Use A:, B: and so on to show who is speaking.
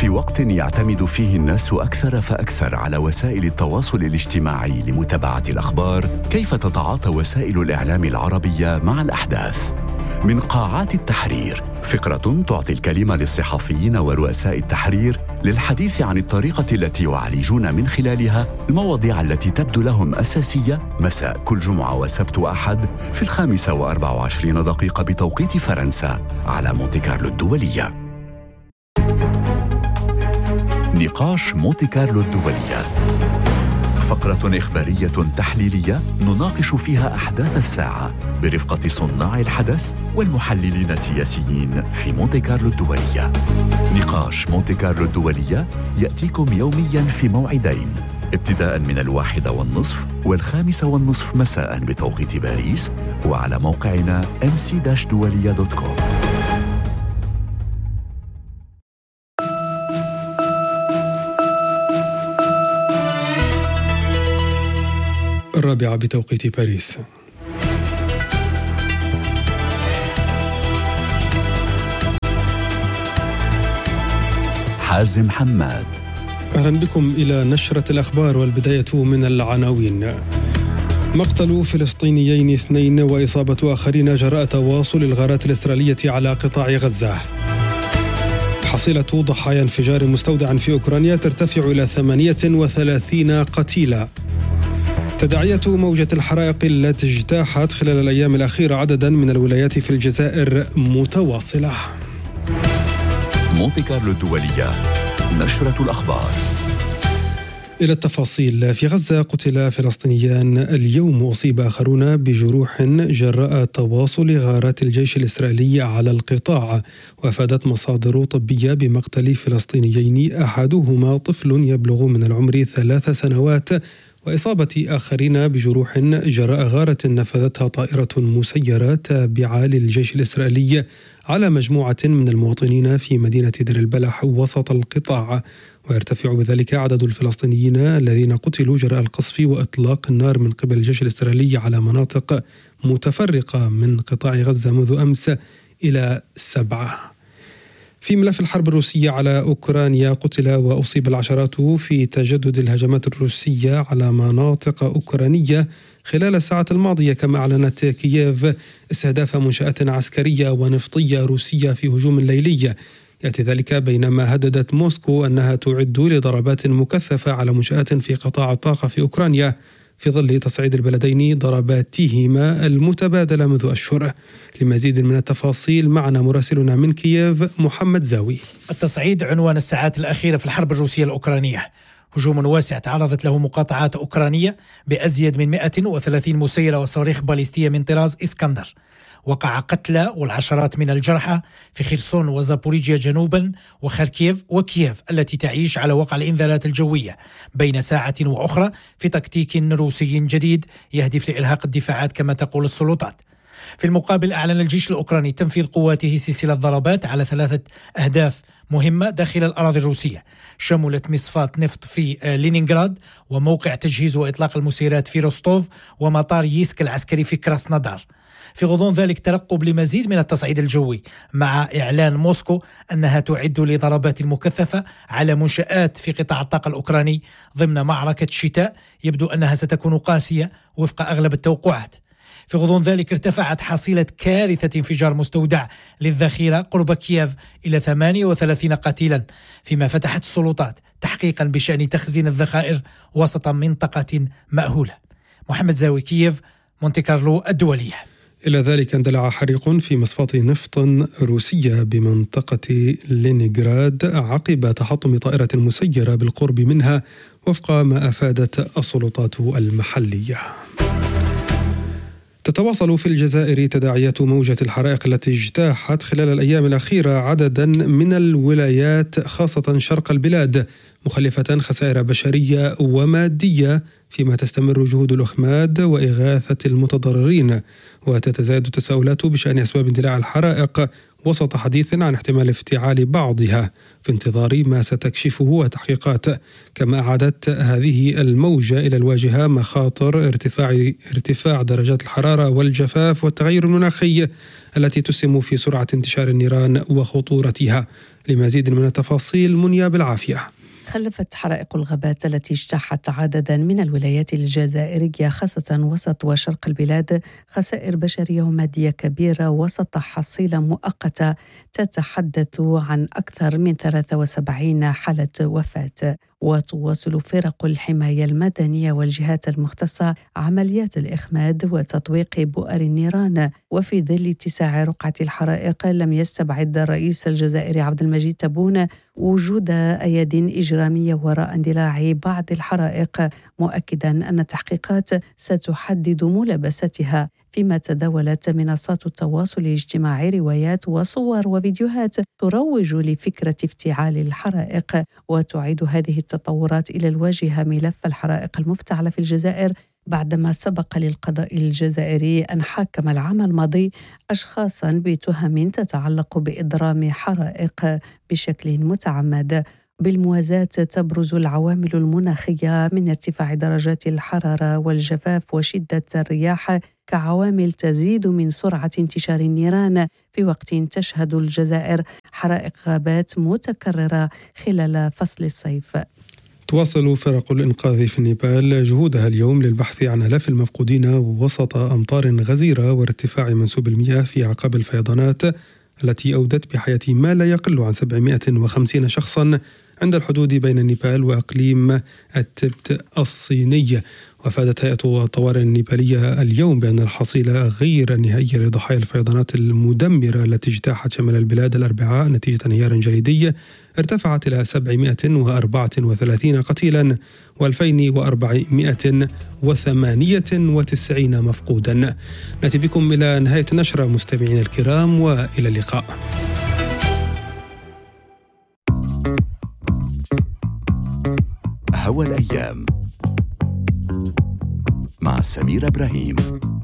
A: في وقت يعتمد فيه الناس أكثر فأكثر على وسائل التواصل الاجتماعي لمتابعة الأخبار، كيف تتعاطى وسائل الإعلام العربية مع الأحداث؟ من قاعات التحرير فقرة تعطي الكلمة للصحفيين ورؤساء التحرير للحديث عن الطريقة التي يعالجون من خلالها المواضيع التي تبدو لهم أساسية، مساء كل جمعة وسبت وأحد في 5:24 بتوقيت فرنسا على مونتي كارلو الدولية. نقاش مونتي كارلو الدولية، فقرة إخبارية تحليلية نناقش فيها أحداث الساعة برفقة صناع الحدث والمحللين السياسيين في مونتي كارلو الدولية. نقاش مونتي كارلو الدولية يأتيكم يومياً في موعدين، ابتداءً من 1:30 و5:30 مساءً بتوقيت باريس، وعلى موقعنا mc-dualia.com.
B: الرابعة بتوقيت باريس.
A: حازم حماد.
B: أهلا بكم إلى نشرة الأخبار، والبداية من العناوين. مقتل فلسطينيين 2 وإصابة آخرين جراء تواصل الغارات الإسرائيلية على قطاع غزة. حصيلة ضحايا انفجار مستودع في أوكرانيا ترتفع إلى 38 قتيلا. تداعيات موجة الحرائق التي اجتاحت خلال الأيام الأخيرة عددا من الولايات في الجزائر متواصلة.
A: مونتي كارلو الدولية، نشرة الأخبار.
B: إلى التفاصيل. في غزة قتل فلسطينيان اليوم، وأصيب آخرون بجروح جراء تواصل غارات الجيش الإسرائيلي على القطاع. وأفادت مصادر طبية بمقتل فلسطينيين، أحدهما طفل يبلغ من العمر 3 سنوات، وإصابة آخرين بجروح جراء غارة نفذتها طائرة مسيرة تابعة للجيش الإسرائيلي على مجموعة من المواطنين في مدينة دير البلح وسط القطاع. ويرتفع بذلك عدد الفلسطينيين الذين قتلوا جراء القصف وإطلاق النار من قبل الجيش الإسرائيلي على مناطق متفرقة من قطاع غزة منذ أمس إلى 7. في ملف الحرب الروسية على أوكرانيا، قتل وأصيب العشرات في تجدد الهجمات الروسية على مناطق أوكرانية خلال الساعات الماضية، كما أعلنت كييف استهداف منشآت عسكرية ونفطية روسية في هجوم ليلي. يأتي ذلك بينما هددت موسكو أنها تعد لضربات مكثفة على منشآت في قطاع الطاقة في أوكرانيا، في ظل تصعيد البلدين ضرباتهما المتبادلة منذ أشهر. لمزيد من التفاصيل معنا مراسلنا من كييف محمد زاوي.
C: التصعيد عنوان الساعات الأخيرة في الحرب الروسية الأوكرانية. هجوم واسع تعرضت له مقاطعات أوكرانية بأزيد من 130 مسيرة وصواريخ باليستية من طراز إسكندر. وقع قتلى والعشرات من الجرحى في خيرسون وزابوريجيا جنوبا وخاركيف وكييف التي تعيش على وقع الإنذارات الجوية بين ساعة وأخرى في تكتيك روسي جديد يهدف لإرهاق الدفاعات كما تقول السلطات. في المقابل أعلن الجيش الأوكراني تنفيذ قواته سلسلة ضربات على 3 أهداف مهمة داخل الأراضي الروسية، شملت مصفاة نفط في لينينغراد، وموقع تجهيز وإطلاق المسيرات في روستوف، ومطار ييسك العسكري في كراسنودار. في غضون ذلك ترقب لمزيد من التصعيد الجوي، مع إعلان موسكو أنها تعد لضربات مكثفة على منشآت في قطاع الطاقة الأوكراني ضمن معركة شتاء يبدو أنها ستكون قاسية وفق أغلب التوقعات. في غضون ذلك ارتفعت حصيلة كارثة انفجار مستودع للذخيرة قرب كييف إلى 38 قتيلا، فيما فتحت السلطات تحقيقا بشأن تخزين الذخائر وسط منطقة مأهولة. محمد زاوي، كييف، مونتي كارلو الدولية.
B: إلى ذلك اندلع حريق في مصفاة نفط روسية بمنطقة لينينغراد عقب تحطم طائرة مسيرة بالقرب منها، وفق ما أفادت السلطات المحلية. تتواصل في الجزائر تداعيات موجة الحرائق التي اجتاحت خلال الأيام الأخيرة عددا من الولايات خاصة شرق البلاد، مخلفة خسائر بشرية ومادية، فيما تستمر جهود الإخماد وإغاثة المتضررين. وتتزايد التساؤلات بشأن أسباب اندلاع الحرائق وسط حديث عن احتمال افتعال بعضها في انتظار ما ستكشفه التحقيقات. كما أعادت هذه الموجة إلى الواجهة مخاطر ارتفاع درجات الحرارة والجفاف والتغير المناخي التي تسهم في سرعة انتشار النيران وخطورتها. لمزيد من التفاصيل منيا بالعافية.
D: خلفت حرائق الغابات التي اجتاحت عددا من الولايات الجزائرية خاصة وسط وشرق البلاد خسائر بشرية ومادية كبيرة وسط حصيلة مؤقتة تتحدث عن أكثر من 73 حالة وفاة. وتواصل فرق الحماية المدنية والجهات المختصة عمليات الإخماد وتطويق بؤر النيران. وفي ظل اتساع رقعة الحرائق لم يستبعد الرئيس الجزائري عبد المجيد تبون وجود أياد إجرامية وراء اندلاع بعض الحرائق، مؤكدا أن التحقيقات ستحدد ملابستها. فيما تداولت منصات التواصل الاجتماعي روايات وصور وفيديوهات تروج لفكرة افتعال الحرائق، وتعيد هذه التطورات إلى الواجهة ملف الحرائق المفتعلة في الجزائر بعدما سبق للقضاء الجزائري أن حاكم العام الماضي أشخاصا بتهم تتعلق بإضرام حرائق بشكل متعمد. بالموازاة تبرز العوامل المناخية من ارتفاع درجات الحرارة والجفاف وشدة الرياح كعوامل تزيد من سرعة انتشار النيران، في وقت تشهد الجزائر حرائق غابات متكررة خلال فصل الصيف.
B: تواصل فرق الإنقاذ في نيبال جهودها اليوم للبحث عن آلاف المفقودين وسط أمطار غزيرة وارتفاع منسوب المياه في أعقاب الفيضانات التي أودت بحياة ما لا يقل عن 750 شخصا عند الحدود بين نيبال وأقليم التبت الصيني. وأفادت هيئة الطوارئ النيبالية اليوم بأن الحصيلة غير النهائية لضحايا الفيضانات المدمرة التي اجتاحت شمال البلاد الأربعاء نتيجة انهيار جليدي ارتفعت إلى 734 قتيلا و2498 مفقودا. نأتي بكم إلى نهاية النشرة مستمعين الكرام، وإلى اللقاء.
A: هوا الأيام مع سمير إبراهيم.